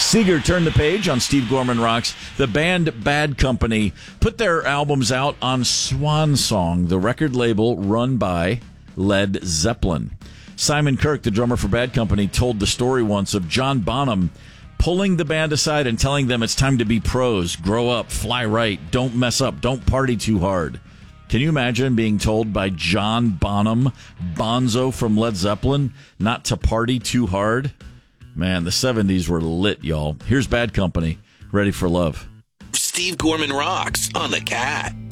Seeger turned the page on Steve Gorman Rocks. The band Bad Company put their albums out on Swan Song, the record label run by Led Zeppelin. Simon Kirke, the drummer for Bad Company, told the story once of John Bonham pulling the band aside and telling them it's time to be pros, grow up, fly right, don't mess up, don't party too hard. Can you imagine being told by John Bonham, Bonzo from Led Zeppelin, not to party too hard? Man, the 70s were lit, y'all. Here's Bad Company, Ready for Love. Steve Gorman Rocks on the Cat.